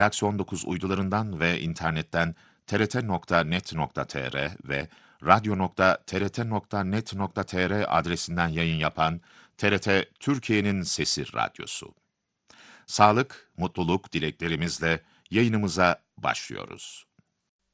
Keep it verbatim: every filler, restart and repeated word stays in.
Galaxy on dokuz uydularından ve internetten t r t nokta net nokta t r ve radyo nokta t r t nokta net nokta t r adresinden yayın yapan T R T Türkiye'nin Sesi Radyosu. Sağlık, mutluluk dileklerimizle yayınımıza başlıyoruz.